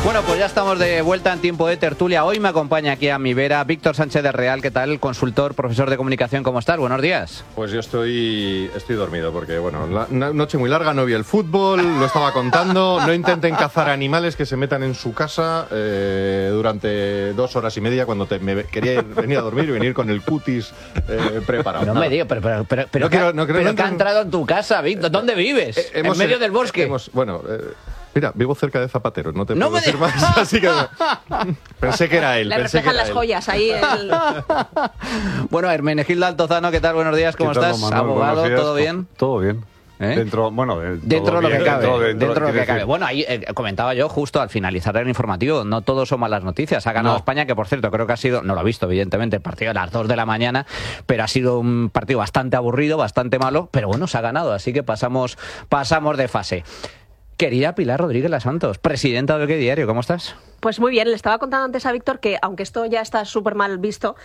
Bueno, pues ya estamos de vuelta en tiempo de tertulia. Hoy me acompaña aquí a mi vera Víctor Sánchez del Real. ¿Qué tal? Consultor, profesor de comunicación. ¿Cómo estás? Buenos días. Pues yo estoy dormido porque, bueno, una noche muy larga, no vi el fútbol, lo estaba contando. No intenten cazar animales que se metan en su casa durante 2 horas y media cuando me quería venir a dormir y venir con el cutis preparado. No me digas, pero que ha entrado en tu casa, Víctor. ¿Dónde vives? En medio del bosque. Mira, vivo cerca de Zapatero, no te puedo decir más, así que pensé que era él. Le reflejan las joyas ahí. Bueno, Hermenegildo Altozano, ¿qué tal? Buenos días, ¿cómo estás? Manuel? Abogado, ¿todo bien? Todo bien. Dentro de lo que cabe. Bueno, ahí comentaba yo justo al finalizar el informativo, no todo son malas noticias. Ha ganado España, que por cierto creo que ha sido, no lo he visto evidentemente, el partido a las 2 de la mañana, pero ha sido un partido bastante aburrido, bastante malo, pero bueno, se ha ganado, así que pasamos de fase. Querida Pilar Rodríguez Las Santos, presidenta de ¿Qué Diario? ¿Cómo estás? Pues muy bien, le estaba contando antes a Víctor que, aunque esto ya está súper mal visto,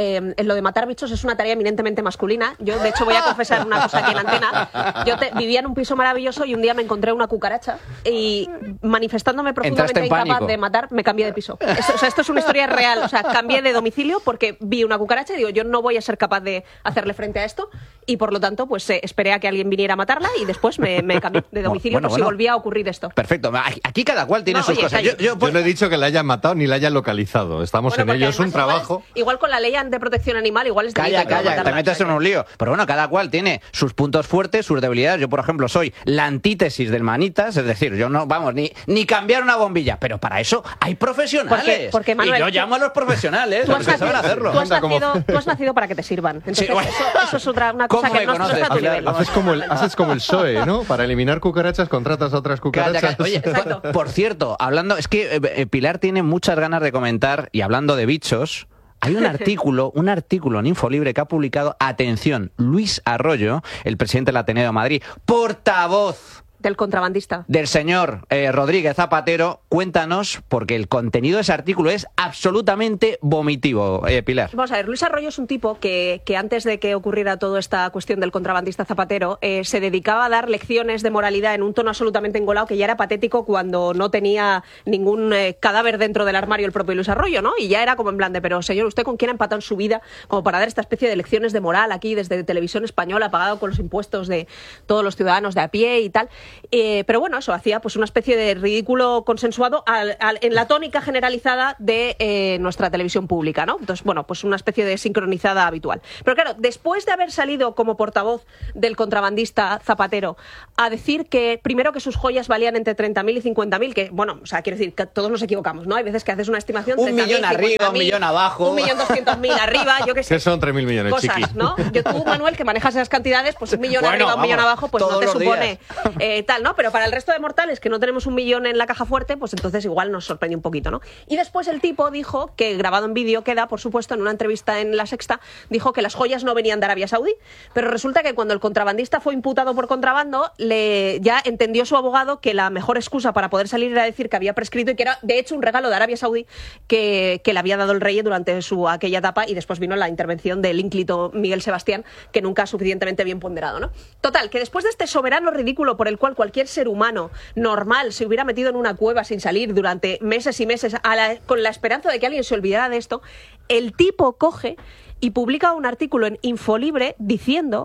lo de matar bichos es una tarea eminentemente masculina. Yo, de hecho, voy a confesar una cosa aquí en antena. Yo vivía en un piso maravilloso y un día me encontré una cucaracha y, manifestándome profundamente incapaz de matar, me cambié de piso. Esto es una historia real. O sea, cambié de domicilio porque vi una cucaracha y digo, yo no voy a ser capaz de hacerle frente a esto y, por lo tanto, pues esperé a que alguien viniera a matarla y después me cambié de domicilio si volvía a ocurrir esto. Perfecto. Aquí cada cual tiene sus cosas. Yo no he dicho que la hayan matado ni la hayan localizado. Estamos en ello, es un trabajo. Igual con la ley de protección animal, igual es delito. Calla, te metes en un lío. Pero bueno, cada cual tiene sus puntos fuertes, sus debilidades. Yo, por ejemplo, soy la antítesis del manitas, es decir, yo no, vamos, ni cambiar una bombilla. Pero para eso hay profesionales. Porque Manuel, y yo llamo a los profesionales, los que saben hacerlo. Tú has nacido para que te sirvan. Entonces, sí, eso es una cosa que no está a tu nivel. Haces como el PSOE, ¿no? Para eliminar cucarachas contratas a otras cucarachas. Oye, por cierto, hablando, es que Pilar tiene muchas ganas de comentar, y hablando de bichos, hay un artículo en Infolibre que ha publicado, atención, Luis Arroyo, el presidente del Ateneo de Madrid, portavoz del contrabandista, del señor Rodríguez Zapatero. Cuéntanos, porque el contenido de ese artículo es absolutamente vomitivo, Pilar. Vamos a ver, Luis Arroyo es un tipo que antes de que ocurriera toda esta cuestión del contrabandista Zapatero, se dedicaba a dar lecciones de moralidad en un tono absolutamente engolado, que ya era patético cuando no tenía ningún cadáver dentro del armario el propio Luis Arroyo, ¿no? Y ya era como en plan de, pero señor, ¿usted con quién ha empatado en su vida como para dar esta especie de lecciones de moral aquí desde Televisión Española, pagado con los impuestos de todos los ciudadanos de a pie y tal? Pero bueno, eso hacía pues una especie de ridículo consensuado en la tónica generalizada de nuestra televisión pública, ¿no? Entonces, bueno, pues una especie de sincronizada habitual. Pero claro, después de haber salido como portavoz del contrabandista Zapatero a decir que, primero, que sus joyas valían entre 30.000 y 50.000, que, bueno, o sea, quiero decir que todos nos equivocamos, ¿no? Hay veces que haces una estimación... 1 millón arriba, 1 millón abajo... 1.200.000 arriba, yo qué sé. Que son 3.000 millones, cosas, chiqui. ¿no? Tú, Manuel, que manejas esas cantidades, pues 1 millón arriba, 1 millón abajo, pues no te supone tal, ¿no? Pero para el resto de mortales que no tenemos 1 millón en la caja fuerte, pues entonces igual nos sorprende un poquito, ¿no? Y después el tipo dijo, que grabado en vídeo queda, por supuesto, en una entrevista en La Sexta, dijo que las joyas no venían de Arabia Saudí, pero resulta que cuando el contrabandista fue imputado por contrabando, ya entendió su abogado que la mejor excusa para poder salir era decir que había prescrito y que era, de hecho, un regalo de Arabia Saudí que le había dado el rey durante aquella etapa, y después vino la intervención del ínclito Miguel Sebastián, que nunca suficientemente bien ponderado, ¿no? Total, que después de este soberano ridículo por el cual cualquier ser humano normal se hubiera metido en una cueva sin salir durante meses y meses con la esperanza de que alguien se olvidara de esto, el tipo coge y publica un artículo en Infolibre diciendo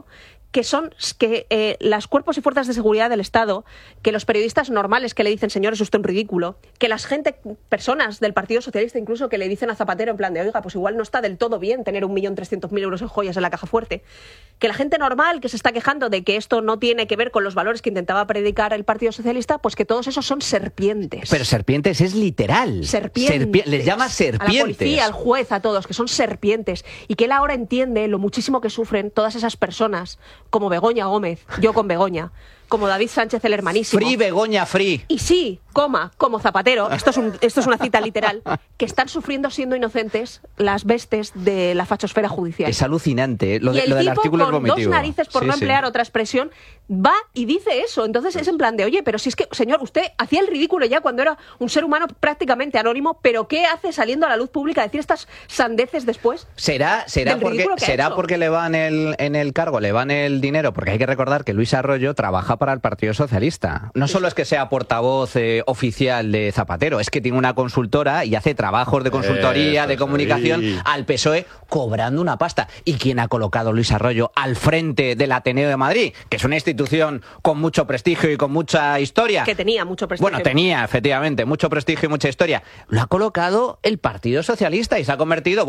que los cuerpos y fuerzas de seguridad del Estado, que los periodistas normales que le dicen, señor, es usted un ridículo, que personas del Partido Socialista incluso que le dicen a Zapatero en plan de, oiga, pues igual no está del todo bien tener 1.300.000 euros en joyas en la caja fuerte, que la gente normal que se está quejando de que esto no tiene que ver con los valores que intentaba predicar el Partido Socialista, pues que todos esos son serpientes. Pero serpientes es literal. Serpientes. Les llama serpientes. A la policía, al juez, a todos, que son serpientes. Y que él ahora entiende lo muchísimo que sufren todas esas personas, como Begoña Gómez, yo con Begoña, como David Sánchez, el hermanísimo. Free Begoña, free. Y sí, como Zapatero, esto es una cita literal, que están sufriendo siendo inocentes las bestes de la fachosfera judicial. Es alucinante, lo del artículo es vomitivo. Y el tipo, con 2 narices, por no emplear otra expresión, va y dice eso. Entonces es en plan de, oye, pero si es que, señor, usted hacía el ridículo ya cuando era un ser humano prácticamente anónimo, pero ¿qué hace saliendo a la luz pública a decir estas sandeces después? ¿Será porque le van en el cargo, le van el dinero? Porque hay que recordar que Luis Arroyo trabaja trabaja para el Partido Socialista. No solo es que sea portavoz oficial de Zapatero, es que tiene una consultora y hace trabajos de consultoría, de comunicación al PSOE, cobrando una pasta. ¿Y quién ha colocado a Luis Arroyo al frente del Ateneo de Madrid? Que es una institución con mucho prestigio y con mucha historia. Que tenía mucho prestigio. Bueno, tenía, efectivamente, mucho prestigio y mucha historia. Lo ha colocado el Partido Socialista y se ha convertido,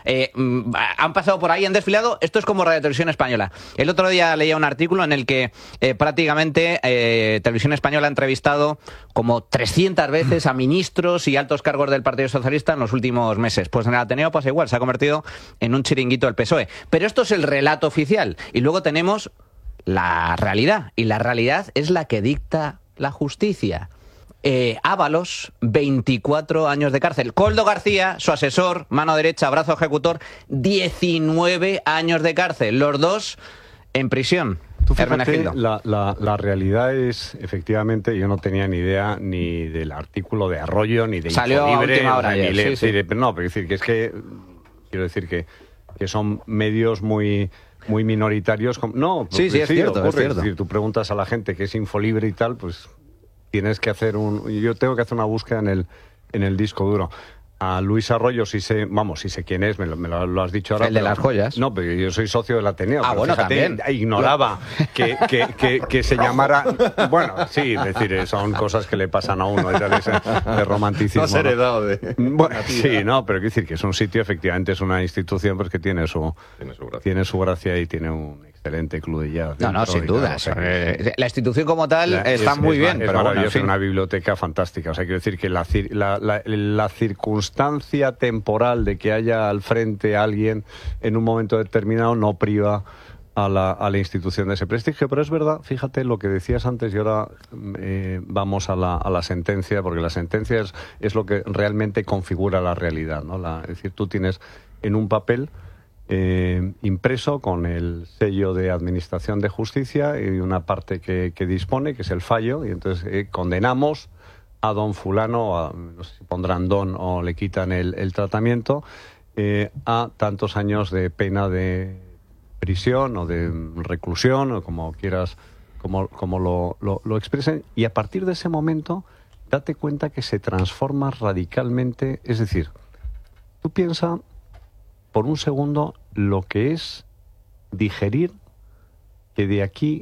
han pasado por ahí, han desfilado. Esto es como Radio Televisión Española. El otro día leía un artículo en el que prácticamente Televisión Española ha entrevistado como 300 veces a ministros y altos cargos del Partido Socialista en los últimos meses. Pues en el Ateneo pasa igual, se ha convertido en un chiringuito del PSOE. Pero esto es el relato oficial. Y luego tenemos la realidad. Y la realidad es la que dicta la justicia. Ábalos, 24 años de cárcel. Koldo García, su asesor, mano derecha, brazo ejecutor, 19 años de cárcel. Los dos en prisión. Tú fíjate, la realidad es, efectivamente, yo no tenía ni idea ni del artículo de Arroyo, ni de Salió Infolibre, a última hora ayer, no, pero decir que es que, quiero decir que son medios muy minoritarios. No, sí, es cierto, ocurre. Es decir, tú preguntas a la gente qué es Infolibre y tal, pues tienes que hacer yo tengo que hacer una búsqueda en el disco duro. A Luis Arroyo sí sé quién es, me lo has dicho ahora. El de las joyas. No, pero yo soy socio del Ateneo. Ah, bueno, fíjate, también. Ignoraba que se llamara... Bueno, sí, es decir, son cosas que le pasan a uno de romanticismo. No has heredado de... Bueno, sí, no, pero quiero decir que es un sitio, efectivamente, es una institución pues que tiene su gracia y tiene un excelente club de jazz. No, sin duda. La institución como tal está muy bien. Es maravilloso, una biblioteca fantástica. O sea, quiero decir que la circunstancia temporal de que haya al frente alguien en un momento determinado no priva a la institución de ese prestigio. Pero es verdad, fíjate lo que decías antes y ahora vamos a la sentencia, porque la sentencia es lo que realmente configura la realidad, ¿no? Es decir, tú tienes en un papel impreso con el sello de Administración de Justicia y una parte que dispone, que es el fallo, y entonces condenamos a don fulano, no sé si pondrán don o le quitan el tratamiento, a tantos años de pena de prisión o de reclusión, o como quieras, como lo expresen, y a partir de ese momento date cuenta que se transforma radicalmente. Es decir, tú piensa por un segundo lo que es digerir que de aquí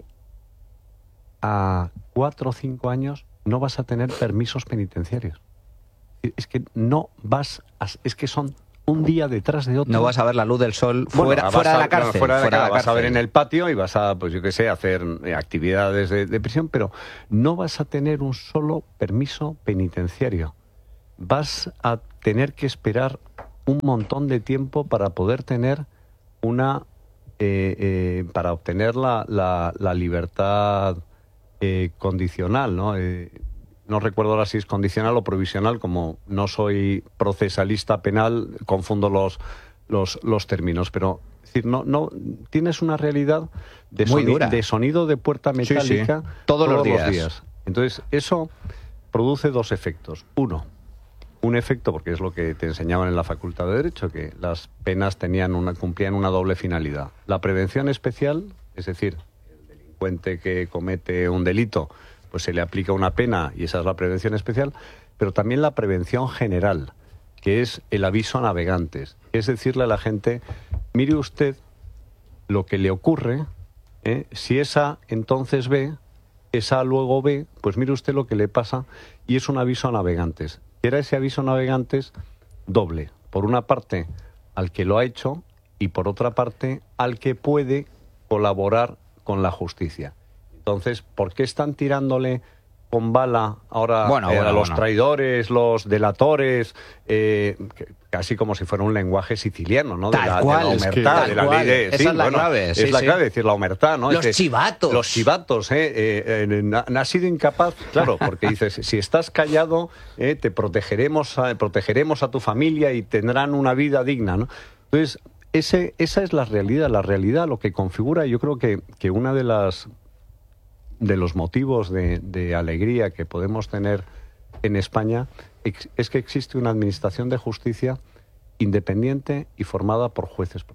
a 4 o 5 años no vas a tener permisos penitenciarios. Es que es que son un día detrás de otro. No vas a ver la luz del sol fuera de la cárcel. Vas a ver en el patio y vas a, pues yo qué sé, hacer actividades de prisión, pero no vas a tener un solo permiso penitenciario. Vas a tener que esperar un montón de tiempo para poder tener para obtener la libertad condicional, ¿no? No recuerdo ahora si es condicional o provisional, como no soy procesalista penal, confundo los términos, pero es decir, no tienes una realidad de sonido de puerta metálica todos los días. Entonces, eso produce dos efectos. Un efecto, porque es lo que te enseñaban en la Facultad de Derecho, que las penas cumplían una doble finalidad. La prevención especial, es decir, el delincuente que comete un delito, pues se le aplica una pena y esa es la prevención especial, pero también la prevención general, que es el aviso a navegantes. Es decirle a la gente, mire usted lo que le ocurre, si esa entonces ve, esa luego ve, pues mire usted lo que le pasa, y es un aviso a navegantes. Era ese aviso a navegantes doble. Por una parte, al que lo ha hecho, y por otra parte, al que puede colaborar con la justicia. Entonces, ¿por qué están tirándole con bala ahora a los traidores, los delatores, casi como si fuera un lenguaje siciliano, ¿no? Tal cual, de la omertá, de la ley de... Esa es la clave. Es la clave, decir, la omertá, ¿no? Los chivatos. Los chivatos, ha sido incapaz, claro, porque dices, si estás callado, te protegeremos a tu familia y tendrán una vida digna, ¿no? Entonces, esa es la realidad, lo que configura, yo creo que una de los motivos de alegría que podemos tener en España es que existe una administración de justicia independiente y formada por jueces profesionales.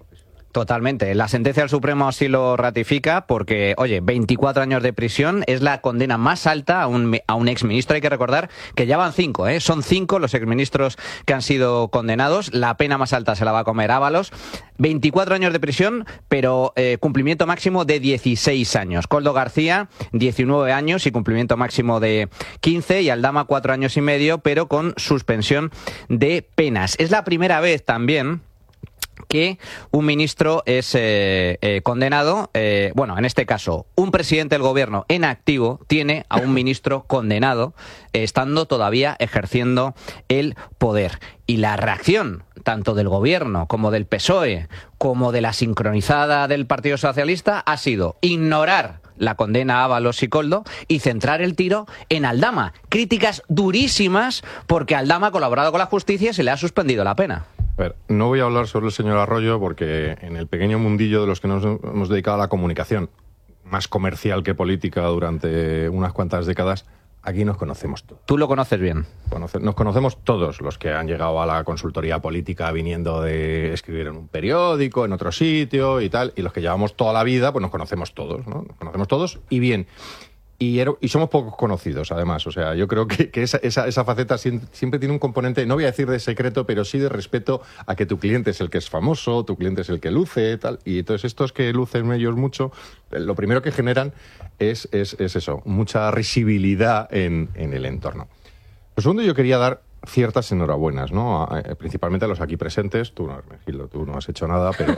Totalmente. La sentencia del Supremo así lo ratifica porque, oye, 24 años de prisión es la condena más alta a un exministro. Hay que recordar que ya van 5, ¿eh? Son 5 los exministros que han sido condenados. La pena más alta se la va a comer Ábalos. 24 años de prisión, pero cumplimiento máximo de 16 años. Koldo García, 19 años y cumplimiento máximo de 15. Y Aldama, 4 años y medio, pero con suspensión de penas. Es la primera vez también que un ministro es condenado, bueno, en este caso, un presidente del gobierno en activo tiene a un ministro condenado, estando todavía ejerciendo el poder. Y la reacción, tanto del gobierno como del PSOE, como de la sincronizada del Partido Socialista, ha sido ignorar la condena a Ábalos y Koldo y centrar el tiro en Aldama. Críticas durísimas porque Aldama ha colaborado con la justicia y se le ha suspendido la pena. A ver, no voy a hablar sobre el señor Arroyo porque en el pequeño mundillo de los que nos hemos dedicado a la comunicación, más comercial que política durante unas cuantas décadas, aquí nos conocemos todos. ¿Tú lo conoces bien? Nos conocemos todos los que han llegado a la consultoría política viniendo de escribir en un periódico, en otro sitio y tal, y los que llevamos toda la vida, pues nos conocemos todos, ¿no? Nos conocemos todos y bien. Y somos pocos conocidos, además. O sea, yo creo que esa faceta siempre tiene un componente, no voy a decir de secreto, pero sí de respeto a que tu cliente es el que es famoso, tu cliente es el que luce, tal. Y entonces estos que lucen ellos mucho, lo primero que generan es eso, mucha risibilidad en el entorno. Lo segundo, yo quería dar ciertas enhorabuenas, ¿no? Principalmente a los aquí presentes. Tú no, Gilo, tú no has hecho nada, pero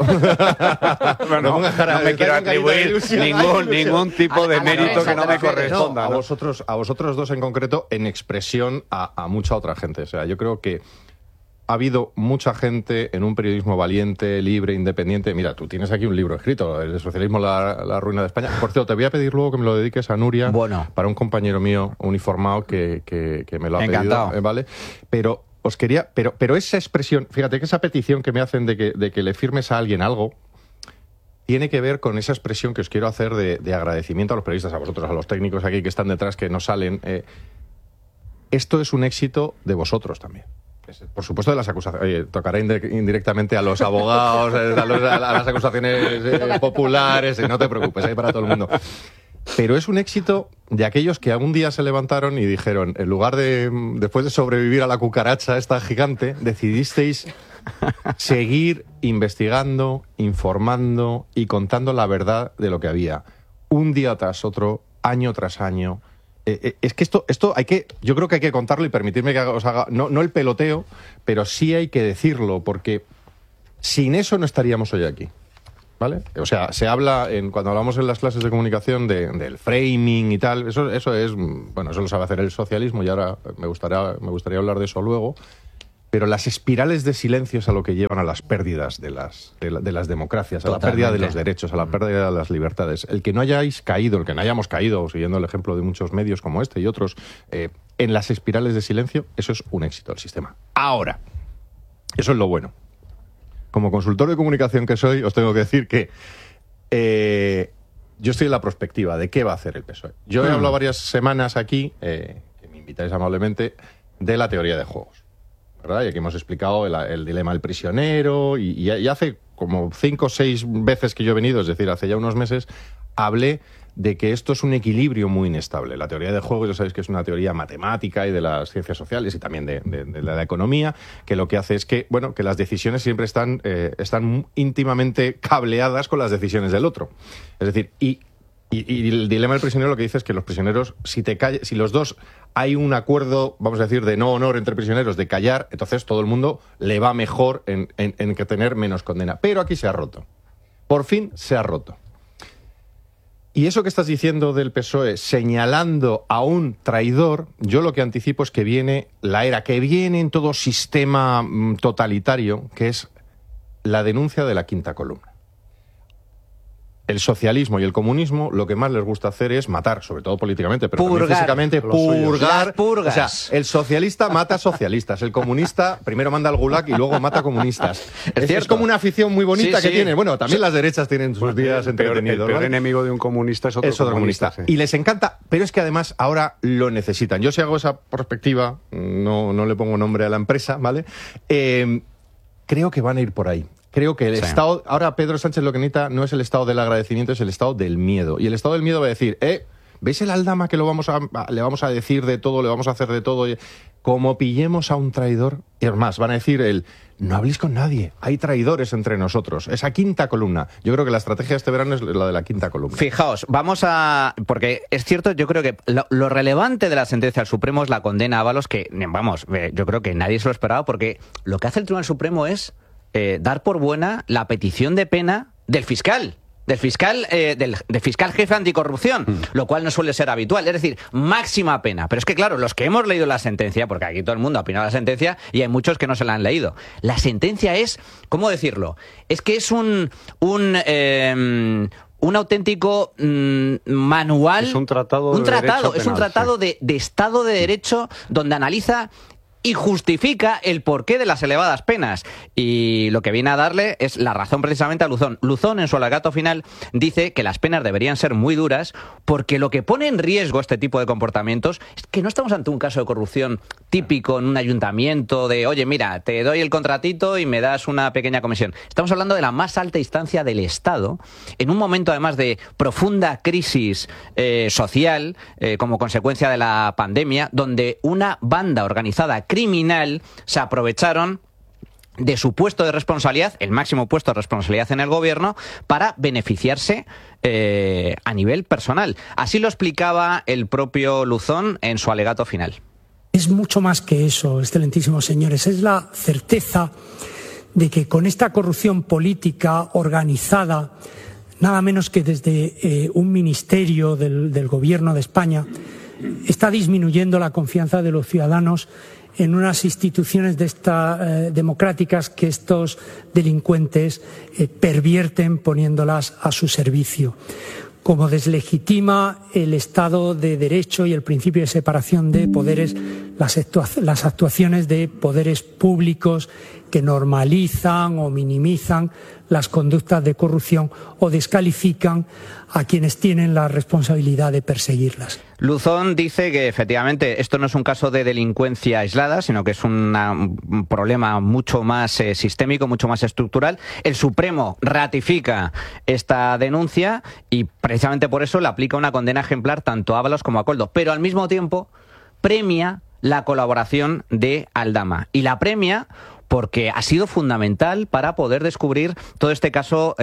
no me quiero atribuir ningún tipo de mérito que no me corresponda. No, a vosotros dos en concreto, en expresión a mucha otra gente. O sea, yo creo que ha habido mucha gente en un periodismo valiente, libre, independiente. Mira, tú tienes aquí un libro escrito, El socialismo, la ruina de España. Por cierto, te voy a pedir luego que me lo dediques a Nuria, para un compañero mío uniformado que me lo ha pedido, ¿vale? Pero os quería, pero esa expresión, fíjate que esa petición que me hacen de que le firmes a alguien algo, tiene que ver con esa expresión que os quiero hacer de agradecimiento a los periodistas, a vosotros, a los técnicos aquí que están detrás, que no salen. Esto es un éxito de vosotros también. Por supuesto, de las acusaciones. Oye, tocará indirectamente a los abogados, a las acusaciones populares, y no te preocupes, hay para todo el mundo. Pero es un éxito de aquellos que algún día se levantaron y dijeron, en lugar de, después de sobrevivir a la cucaracha esta gigante, decidisteis seguir investigando, informando y contando la verdad de lo que había. Un día tras otro, año tras año. Es que esto hay que, yo creo que hay que contarlo y permitirme que os haga, no el peloteo, pero sí hay que decirlo, porque sin eso no estaríamos hoy aquí, ¿vale? O sea, se habla, cuando hablamos en las clases de comunicación del framing y tal, eso es, bueno, eso lo sabe hacer el socialismo y ahora me gustaría hablar de eso luego. Pero las espirales de silencio es a lo que llevan a las pérdidas de las democracias, a la pérdida de los derechos, a la pérdida de las libertades. El que no hayáis caído, el que no hayamos caído, siguiendo el ejemplo de muchos medios como este y otros, en las espirales de silencio, eso es un éxito del sistema. Ahora, eso es lo bueno. Como consultor de comunicación que soy, os tengo que decir que yo estoy en la perspectiva de qué va a hacer el PSOE. Yo he hablado varias semanas aquí, que me invitáis amablemente, de la teoría de juegos, ¿verdad? Y aquí hemos explicado el dilema del prisionero y hace como 5 o 6 veces que yo he venido, es decir, hace ya unos meses, hablé de que esto es un equilibrio muy inestable. La teoría de juegos, ya sabéis que es una teoría matemática y de las ciencias sociales y también de la economía, que lo que hace es que, bueno, que las decisiones siempre están íntimamente cableadas con las decisiones del otro. Es decir, y el dilema del prisionero lo que dice es que los prisioneros, si los dos hay un acuerdo, vamos a decir, de no honor entre prisioneros, de callar, entonces todo el mundo le va mejor en que tener menos condena. Pero aquí se ha roto. Por fin se ha roto. Y eso que estás diciendo del PSOE, señalando a un traidor, yo lo que anticipo es que viene la era que viene en todo sistema totalitario, que es la denuncia de la quinta columna. El socialismo y el comunismo lo que más les gusta hacer es matar, sobre todo políticamente, pero también físicamente, purgar. O sea, el socialista mata socialistas, el comunista primero manda al gulag y luego mata comunistas. Es como una afición muy bonita que tiene. Bueno, también las derechas tienen sus días entretenidos. El peor enemigo de un comunista es otro comunista. Sí. Y les encanta, pero es que además ahora lo necesitan. Yo si hago esa perspectiva, no le pongo nombre a la empresa, ¿vale? Creo que van a ir por ahí. creo que el estado... Ahora Pedro Sánchez lo que necesita no es el estado del agradecimiento, es el estado del miedo. Y el estado del miedo va a decir, ¿veis el Aldama que le vamos a decir de todo, le vamos a hacer de todo? Como pillemos a un traidor, y es más, van a decir no habléis con nadie, hay traidores entre nosotros. Esa quinta columna. Yo creo que la estrategia de este verano es la de la quinta columna. Fijaos, porque es cierto, yo creo que lo relevante de la sentencia del Supremo es la condena a Ábalos, que, yo creo que nadie se lo esperaba, porque lo que hace el Tribunal Supremo es dar por buena la petición de pena del fiscal. Del fiscal jefe anticorrupción, lo cual no suele ser habitual, es decir, máxima pena. Pero es que claro, los que hemos leído la sentencia, porque aquí todo el mundo ha opinado la sentencia y hay muchos que no se la han leído, la sentencia es, ¿cómo decirlo? Es que es un auténtico manual, es un tratado de Estado de Derecho donde analiza y justifica el porqué de las elevadas penas. Y lo que viene a darle es la razón precisamente a Luzón. Luzón, en su alegato final, dice que las penas deberían ser muy duras porque lo que pone en riesgo este tipo de comportamientos es que no estamos ante un caso de corrupción típico en un ayuntamiento de, oye, mira, te doy el contratito y me das una pequeña comisión. Estamos hablando de la más alta instancia del Estado, en un momento además de profunda crisis social, como consecuencia de la pandemia, donde una banda organizada criminal se aprovecharon de su puesto de responsabilidad, el máximo puesto de responsabilidad en el gobierno, para beneficiarse a nivel personal. Así lo explicaba el propio Luzón en su alegato final. Es mucho más que eso, excelentísimos señores. Es la certeza de que con esta corrupción política organizada, nada menos que desde un ministerio del Gobierno de España, está disminuyendo la confianza de los ciudadanos en unas instituciones democráticas que estos delincuentes pervierten poniéndolas a su servicio. Como deslegitima el Estado de Derecho y el principio de separación de poderes, las actuaciones de poderes públicos que normalizan o minimizan las conductas de corrupción o descalifican a quienes tienen la responsabilidad de perseguirlas. Luzón dice que efectivamente esto no es un caso de delincuencia aislada, sino que es un problema mucho más sistémico, mucho más estructural. El Supremo ratifica esta denuncia y precisamente por eso le aplica una condena ejemplar tanto a Ábalos como a Koldo, pero al mismo tiempo premia la colaboración de Aldama y la premia porque ha sido fundamental para poder descubrir todo este caso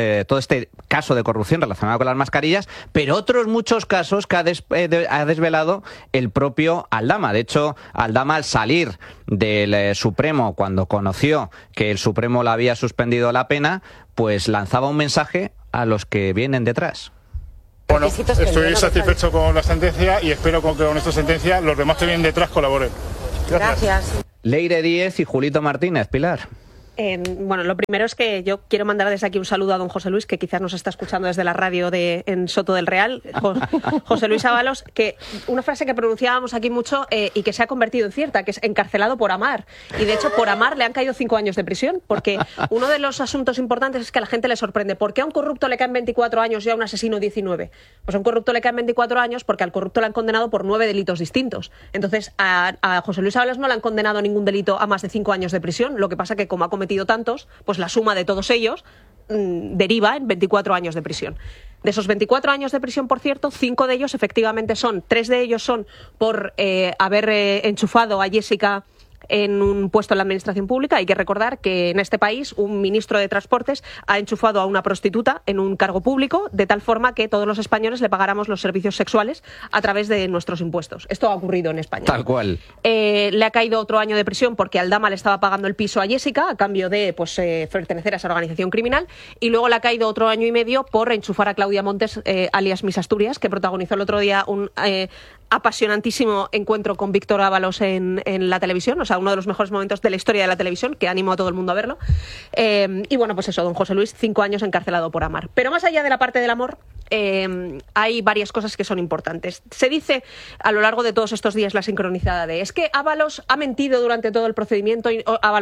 de corrupción relacionado con las mascarillas, pero otros muchos casos que ha desvelado el propio Aldama. De hecho, Aldama, al salir del Supremo, cuando conoció que el Supremo le había suspendido la pena, pues lanzaba un mensaje a los que vienen detrás. Bueno, estoy satisfecho con la sentencia y espero que con esta sentencia los demás que vienen detrás colaboren. Gracias. Leire Díez y Julito Martínez. Pilar. Bueno, lo primero es que yo quiero mandar desde aquí un saludo a don José Luis, que quizás nos está escuchando desde la radio en Soto del Real. José Luis Ábalos, que una frase que pronunciábamos aquí mucho y que se ha convertido en cierta, que es encarcelado por amar. Y de hecho, por amar le han caído 5 años de prisión, porque uno de los asuntos importantes es que a la gente le sorprende. ¿Por qué a un corrupto le caen 24 años y a un asesino 19? Pues a un corrupto le caen 24 años porque al corrupto le han condenado por 9 delitos distintos. Entonces, a José Luis Ábalos no le han condenado ningún delito a más de 5 años de prisión. Lo que pasa que, como ha cometido tantos, pues la suma de todos ellos deriva en 24 años de prisión. De esos 24 años de prisión, por cierto, 5 de ellos efectivamente 3 de ellos son por haber enchufado a Jessica en un puesto en la administración pública. Hay que recordar que en este país un ministro de Transportes ha enchufado a una prostituta en un cargo público de tal forma que todos los españoles le pagáramos los servicios sexuales a través de nuestros impuestos. Esto ha ocurrido en España. Tal cual. Le ha caído otro año de prisión porque Aldama le estaba pagando el piso a Jessica a cambio de pertenecer a esa organización criminal, y luego le ha caído otro año y medio por enchufar a Claudia Montes, alias Miss Asturias, que protagonizó el otro día un apasionantísimo encuentro con Víctor Ábalos en la televisión, o sea, uno de los mejores momentos de la historia de la televisión, que animo a todo el mundo a verlo. Y bueno, pues eso, don José Luis, 5 años encarcelado por amar. Pero más allá de la parte del amor, hay varias cosas que son importantes. Se dice a lo largo de todos estos días la sincronizada de es que Ábalos ha mentido durante todo el procedimiento,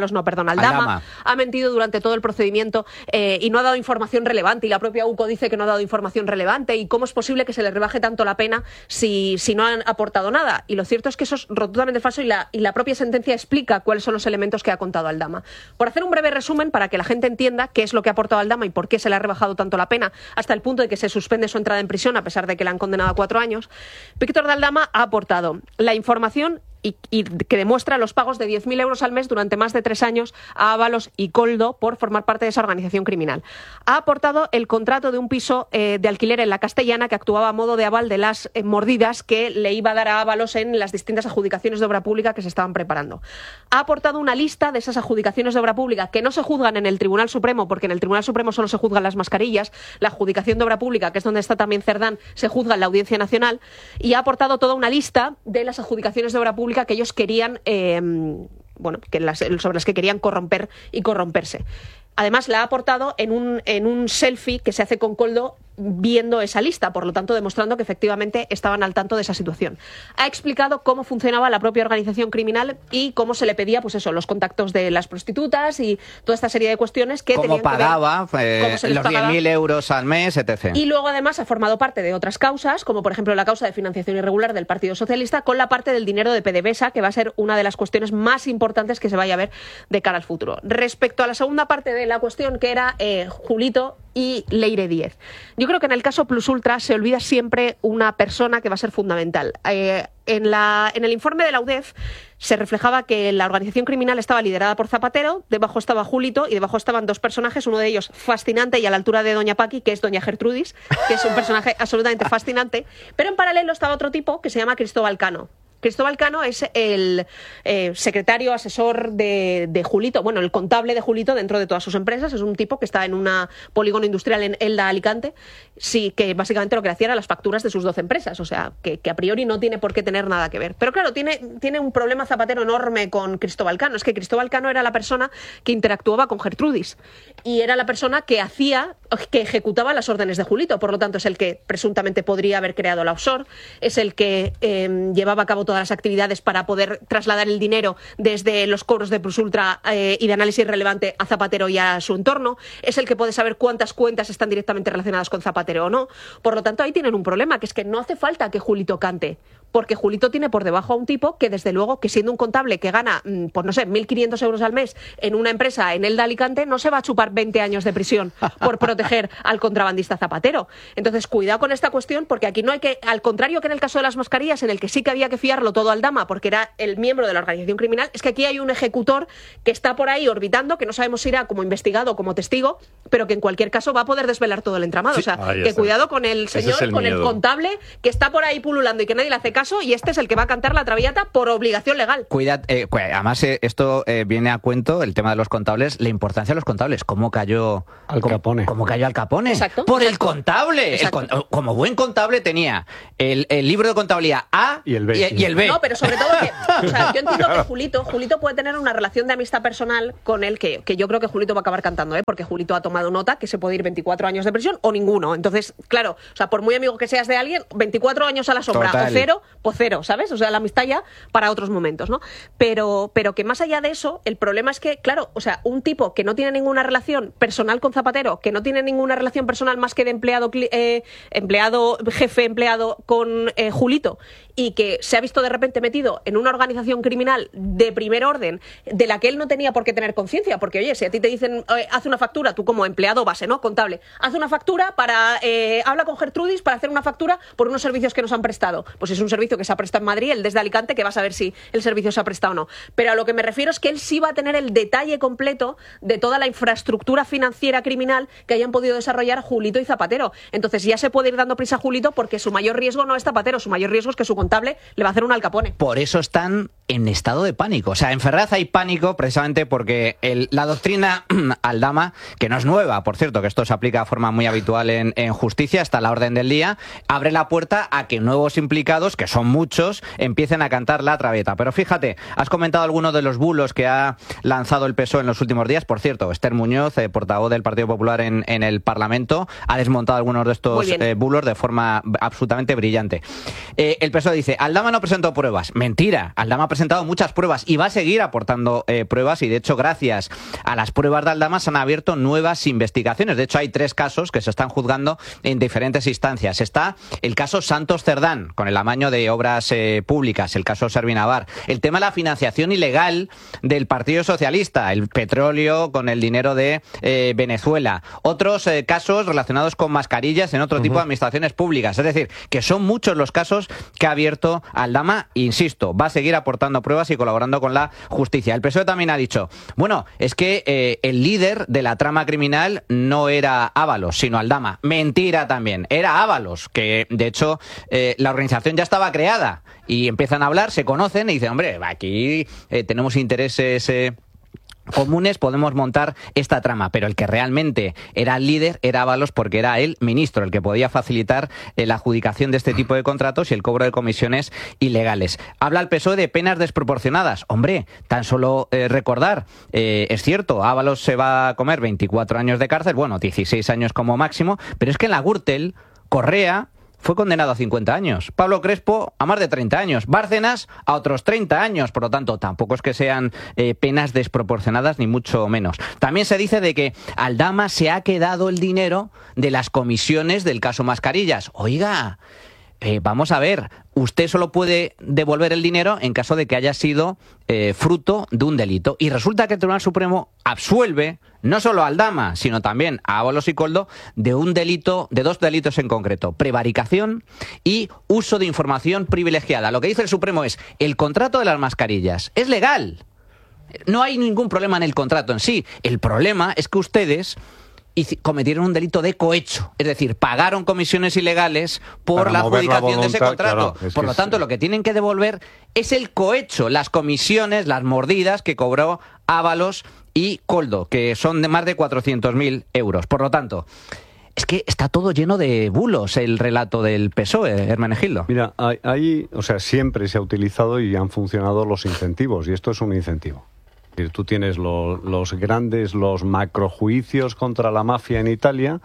Aldama ha mentido durante todo el procedimiento y no ha dado información relevante, y la propia UCO dice que no ha dado información relevante, y cómo es posible que se le rebaje tanto la pena si no han aportado nada. Y lo cierto es que eso es rotundamente falso, y la propia sentencia explica cuáles son los elementos que ha contado Aldama. Por hacer un breve resumen para que la gente entienda qué es lo que ha aportado Aldama y por qué se le ha rebajado tanto la pena hasta el punto de que se suspende su entrada en prisión a pesar de que le han condenado a 4 años, Víctor de Aldama ha aportado la información y que demuestra los pagos de 10.000 euros al mes durante más de 3 años a Ábalos y Koldo por formar parte de esa organización criminal. Ha aportado el contrato de un piso de alquiler en La Castellana que actuaba a modo de aval de las mordidas que le iba a dar a Ábalos en las distintas adjudicaciones de obra pública que se estaban preparando. Ha aportado una lista de esas adjudicaciones de obra pública que no se juzgan en el Tribunal Supremo, porque en el Tribunal Supremo solo se juzgan las mascarillas. La adjudicación de obra pública, que es donde está también Cerdán, se juzga en la Audiencia Nacional, y ha aportado toda una lista de las adjudicaciones de obra pública que ellos querían, sobre las que querían corromper y corromperse. Además, la ha aportado en un selfie que se hace con Koldo viendo esa lista, por lo tanto demostrando que efectivamente estaban al tanto de esa situación. Ha explicado cómo funcionaba la propia organización criminal y cómo se le pedía, pues eso, los contactos de las prostitutas y toda esta serie de cuestiones que tenían pagaba, que ver cómo se les los pagaba. 10.000 euros al mes, etc. Y luego además ha formado parte de otras causas, como por ejemplo la causa de financiación irregular del Partido Socialista, con la parte del dinero de PDVSA, que va a ser una de las cuestiones más importantes que se vaya a ver de cara al futuro. Respecto a la segunda parte de la cuestión, que era Julito y Leire Díez. Yo creo que en el caso Plus Ultra se olvida siempre una persona que va a ser fundamental. En el informe de la UDEF se reflejaba que la organización criminal estaba liderada por Zapatero, debajo estaba Julito y debajo estaban 2 personajes, uno de ellos fascinante y a la altura de Doña Paqui, que es Doña Gertrudis, que es un personaje absolutamente fascinante, pero en paralelo estaba otro tipo que se llama Cristóbal Cano. Cristóbal Cano es el secretario asesor de Julito, bueno, el contable de Julito dentro de todas sus empresas. Es un tipo que está en un polígono industrial en Elda, Alicante, sí, que básicamente lo que hacía era las facturas de sus 12 empresas, o sea, que a priori no tiene por qué tener nada que ver. Pero claro, tiene un problema Zapatero enorme con Cristóbal Cano. Es que Cristóbal Cano era la persona que interactuaba con Gertrudis y era la persona que ejecutaba las órdenes de Julito, por lo tanto es el que presuntamente podría haber creado la offshore, es el que llevaba a cabo todas las actividades para poder trasladar el dinero desde los cobros de Plus Ultra y de análisis relevante a Zapatero y a su entorno, es el que puede saber cuántas cuentas están directamente relacionadas con Zapatero o no. Por lo tanto, ahí tienen un problema, que es que no hace falta que Julito cante, porque Julito tiene por debajo a un tipo que, desde luego, que siendo un contable que gana, pues no sé, 1.500 euros al mes en una empresa en Elda, Alicante, no se va a chupar 20 años de prisión por proteger al contrabandista Zapatero. Entonces, cuidado con esta cuestión, porque aquí no hay que, al contrario que en el caso de las mascarillas, en el que sí que había que fiarlo todo al Aldama, porque era el miembro de la organización criminal, es que aquí hay un ejecutor que está por ahí orbitando, que no sabemos si irá como investigado o como testigo, pero que en cualquier caso va a poder desvelar todo el entramado. Sí, o sea, que cuidado con el señor, con el contable que está por ahí pululando y que nadie le hace caso, y este es el que va a cantar la traviata por obligación legal. Además, esto viene a cuento, el tema de los contables, la importancia de los contables. ¿Cómo cayó Al Capone? ¿Cómo cayó Al Capone? Exacto. Por el contable. Como buen contable tenía el libro de contabilidad A y el B. No, pero sobre todo que, o sea, yo entiendo que Julito puede tener una relación de amistad personal con él que yo creo que Julito va a acabar cantando, porque Julito ha tomado nota que se puede ir 24 años de prisión o ninguno. Entonces, claro, o sea, por muy amigo que seas de alguien, 24 años a la sombra. Total. O cero, pues cero, ¿sabes? O sea, la amistad ya para otros momentos, ¿no? Pero que más allá de eso, el problema es que, claro, o sea, un tipo que no tiene ninguna relación personal con Zapatero, que no tiene ninguna relación personal más que de jefe empleado con Julito, y que se ha visto de repente metido en una organización criminal de primer orden de la que él no tenía por qué tener conciencia, porque oye, si a ti te dicen haz una factura, tú como empleado base, ¿no? Contable, haz una factura para habla con Gertrudis para hacer una factura por unos servicios que nos han prestado. Pues es un servicio que se ha prestado en Madrid, el desde Alicante, que vas a ver si el servicio se ha prestado o no. Pero a lo que me refiero es que él sí va a tener el detalle completo de toda la infraestructura financiera criminal que hayan podido desarrollar Julito y Zapatero. Entonces ya se puede ir dando prisa a Julito, porque su mayor riesgo no es Zapatero, su mayor riesgo es que su contable le va a hacer un Al Capone. Por eso están en estado de pánico. O sea, en Ferraz hay pánico precisamente porque la doctrina Aldama, que no es nueva, por cierto, que esto se aplica de forma muy habitual en justicia, está a la orden del día, abre la puerta a que nuevos implicados, que son muchos, empiecen a cantar la traviata. Pero fíjate, has comentado algunos de los bulos que ha lanzado el PSOE en los últimos días. Por cierto, Esther Muñoz, portavoz del Partido Popular en el Parlamento, ha desmontado algunos de estos bulos de forma absolutamente brillante. El PSOE dice, Aldama no presentó pruebas. Mentira, Aldama ha presentado muchas pruebas y va a seguir aportando pruebas, y de hecho gracias a las pruebas de Aldama se han abierto nuevas investigaciones. De hecho hay 3 casos que se están juzgando en diferentes instancias. Está el caso Santos Cerdán, con el amaño de obras públicas, el caso Servinavar, el tema de la financiación ilegal del Partido Socialista, el petróleo con el dinero de Venezuela, otros casos relacionados con mascarillas en otro tipo de administraciones públicas. Es decir, que son muchos los casos que ha abierto Aldama, insisto, va a seguir aportando pruebas y colaborando con la justicia. El PSOE también ha dicho, bueno, es que el líder de la trama criminal no era Ábalos, sino Aldama. Mentira también, era Ábalos, que de hecho la organización ya estaba creada, y empiezan a hablar, se conocen y dicen, hombre, aquí tenemos intereses comunes, podemos montar esta trama, pero el que realmente era el líder era Ábalos, porque era el ministro el que podía facilitar la adjudicación de este tipo de contratos y el cobro de comisiones ilegales. Habla el PSOE de penas desproporcionadas. Hombre, tan solo recordar, es cierto, Ábalos se va a comer 24 años de cárcel, bueno, 16 años como máximo, pero es que en la Gürtel, Correa fue condenado a 50 años, Pablo Crespo a más de 30 años, Bárcenas a otros 30 años, por lo tanto tampoco es que sean penas desproporcionadas ni mucho menos. También se dice de que Aldama se ha quedado el dinero de las comisiones del caso Mascarillas. Oiga, vamos a ver, usted solo puede devolver el dinero en caso de que haya sido fruto de un delito. Y resulta que el Tribunal Supremo absuelve no solo a Aldama, sino también a Ábalos y Koldo de un delito, de 2 delitos en concreto: prevaricación y uso de información privilegiada. Lo que dice el Supremo es, el contrato de las mascarillas es legal. No hay ningún problema en el contrato en sí. El problema es que ustedes cometieron un delito de cohecho, es decir, pagaron comisiones ilegales por la adjudicación de ese contrato. Claro, por lo tanto, lo que tienen que devolver es el cohecho, las comisiones, las mordidas que cobró Ábalos y Koldo, que son de más de 400.000 euros. Por lo tanto, es que está todo lleno de bulos el relato del PSOE, Hermenegildo. Mira, siempre se ha utilizado y han funcionado los incentivos, y esto es un incentivo. Tú tienes los macrojuicios contra la mafia en Italia,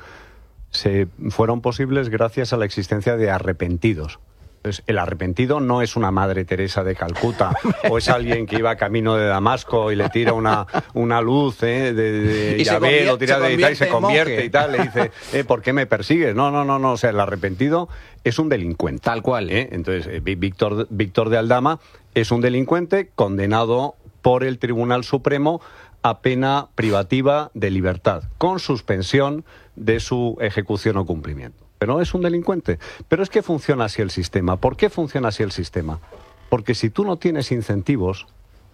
fueron posibles gracias a la existencia de arrepentidos. Entonces, el arrepentido no es una Madre Teresa de Calcuta o es alguien que iba camino de Damasco y le tira una luz de llave, lo tira de y se convierte y tal, le dice, ¿por qué me persigues? No, o sea, el arrepentido es un delincuente. Tal cual. Entonces, Víctor de Aldama es un delincuente condenado por el Tribunal Supremo a pena privativa de libertad, con suspensión de su ejecución o cumplimiento. Pero es un delincuente. Pero es que funciona así el sistema. ¿Por qué funciona así el sistema? Porque si tú no tienes incentivos,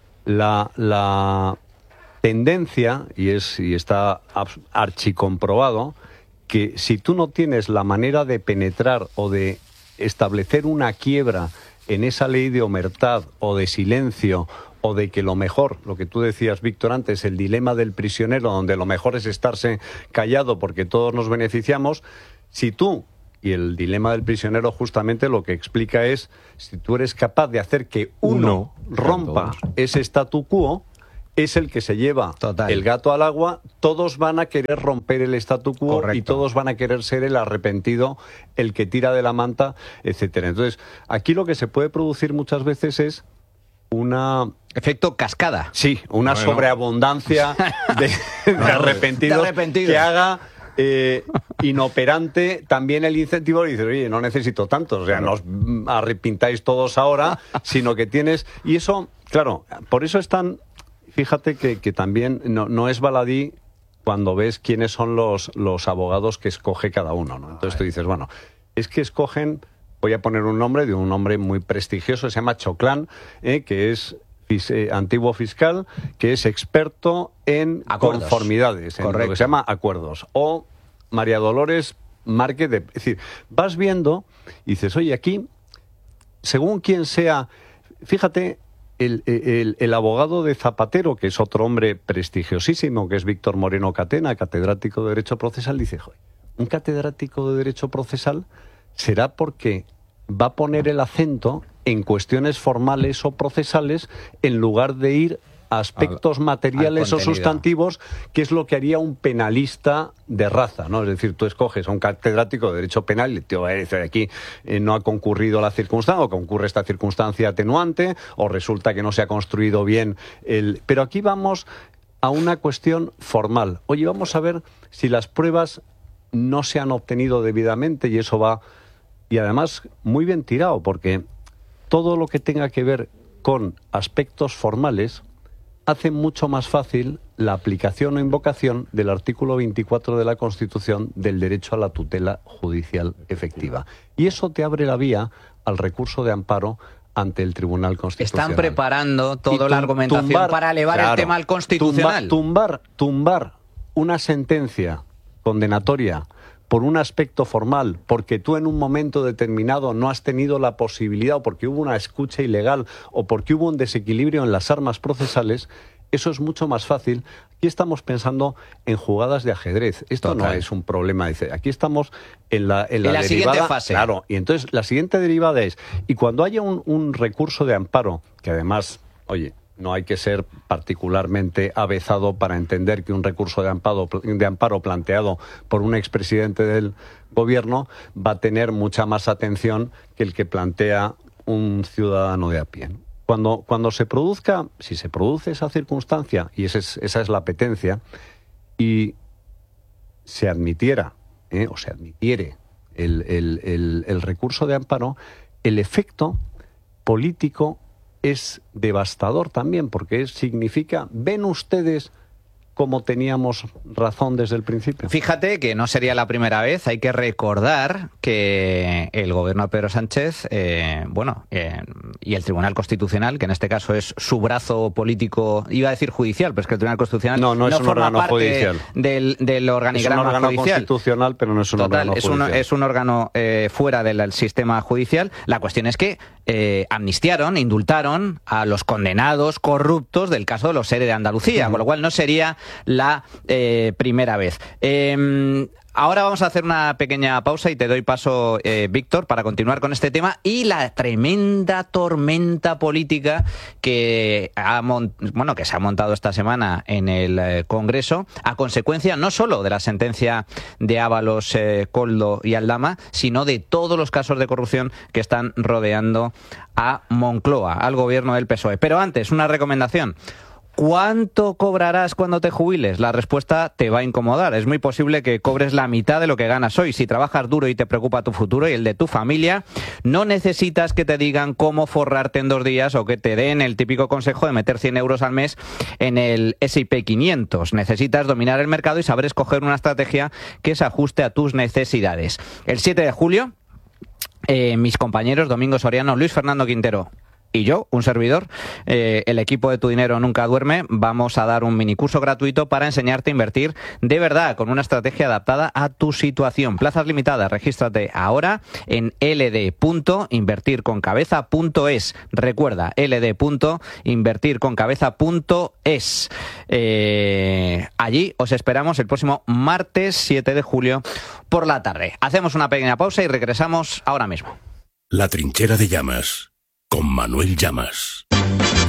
la tendencia, y está archicomprobado, que si tú no tienes la manera de penetrar o de establecer una quiebra en esa ley de omertad o de silencio, o de que lo mejor, lo que tú decías, Víctor, antes, el dilema del prisionero, donde lo mejor es estarse callado porque todos nos beneficiamos, si tú, y el dilema del prisionero justamente lo que explica es, si tú eres capaz de hacer que uno rompa ese statu quo, es el que se lleva el gato al agua, todos van a querer romper el statu quo. Correcto. Y todos van a querer ser el arrepentido, el que tira de la manta, etcétera. Entonces, aquí lo que se puede producir muchas veces es efecto cascada. Sí, una sobreabundancia de arrepentidos que haga inoperante también el incentivo. Y dices, oye, no necesito tantos, o sea, no os arrepintáis todos ahora, sino que tienes... Y eso, claro, por eso es tan... Fíjate que también no es baladí cuando ves quiénes son los abogados que escoge cada uno, ¿no? Entonces tú dices, bueno, es que escogen... Voy a poner un nombre de un hombre muy prestigioso, se llama Choclán, que es antiguo fiscal, que es experto en acuerdos, conformidades, en lo que se llama acuerdos. O María Dolores Márquez. Es decir, vas viendo y dices, oye, aquí, según quien sea, fíjate, el abogado de Zapatero, que es otro hombre prestigiosísimo, que es Víctor Moreno Catena, catedrático de Derecho Procesal, dice, joder, un catedrático de Derecho Procesal... ¿Será porque va a poner el acento en cuestiones formales o procesales en lugar de ir a aspectos materiales o sustantivos, que es lo que haría un penalista de raza, ¿no? Es decir, tú escoges a un catedrático de Derecho Penal y te va a decir aquí no ha concurrido la circunstancia, o concurre esta circunstancia atenuante, o resulta que no se ha construido bien el... Pero aquí vamos a una cuestión formal. Oye, vamos a ver si las pruebas no se han obtenido debidamente, y eso va... Y además, muy bien tirado, porque todo lo que tenga que ver con aspectos formales hace mucho más fácil la aplicación o invocación del artículo 24 de la Constitución del derecho a la tutela judicial efectiva. Y eso te abre la vía al recurso de amparo ante el Tribunal Constitucional. Están preparando toda la argumentación para elevar el tema al Constitucional. Tumbar una sentencia condenatoria por un aspecto formal, porque tú en un momento determinado no has tenido la posibilidad, o porque hubo una escucha ilegal, o porque hubo un desequilibrio en las armas procesales, eso es mucho más fácil. Aquí estamos pensando en jugadas de ajedrez. Esto no es un problema. Dice, aquí estamos en la derivada, siguiente fase. Claro, y entonces la siguiente derivada es, y cuando haya un recurso de amparo, que además, oye, no hay que ser particularmente avezado para entender que un recurso de amparo planteado por un expresidente del gobierno va a tener mucha más atención que el que plantea un ciudadano de a pie. Cuando se produzca, si se produce esa circunstancia, y esa es la apetencia, y se admitiera, o se admitiere el recurso de amparo, el efecto político es devastador también, porque significa, ven ustedes cómo teníamos razón desde el principio. Fíjate que no sería la primera vez. Hay que recordar que el gobierno de Pedro Sánchez, y el Tribunal Constitucional, que en este caso es su brazo político, iba a decir judicial, pero es que el Tribunal Constitucional no es un órgano judicial. Del organigrama judicial. Es un órgano judicial constitucional, pero no es un órgano judicial. Es un órgano fuera del sistema judicial. La cuestión es que amnistiaron, indultaron a los condenados corruptos del caso de los ERE de Andalucía, con lo cual no sería la primera vez. Ahora vamos a hacer una pequeña pausa y te doy paso, Víctor, para continuar con este tema y la tremenda tormenta política que se ha montado esta semana en el Congreso a consecuencia no solo de la sentencia de Ábalos, Koldo y Aldama, sino de todos los casos de corrupción que están rodeando a Moncloa, al gobierno del PSOE. Pero antes, una recomendación. ¿Cuánto cobrarás cuando te jubiles? La respuesta te va a incomodar. Es muy posible que cobres la mitad de lo que ganas hoy. Si trabajas duro y te preocupa tu futuro y el de tu familia, no necesitas que te digan cómo forrarte en 2 días o que te den el típico consejo de meter 100 euros al mes en el S&P 500. Necesitas dominar el mercado y saber escoger una estrategia que se ajuste a tus necesidades. El 7 de julio, mis compañeros Domingo Soriano, Luis Fernando Quintero y yo, un servidor, el equipo de Tu Dinero Nunca Duerme, vamos a dar un minicurso gratuito para enseñarte a invertir de verdad con una estrategia adaptada a tu situación. Plazas limitadas, regístrate ahora en ld.invertirconcabeza.es. Recuerda, ld.invertirconcabeza.es. Allí os esperamos el próximo martes 7 de julio por la tarde. Hacemos una pequeña pausa y regresamos ahora mismo. La Trinchera de Llamas, con Manuel Llamas.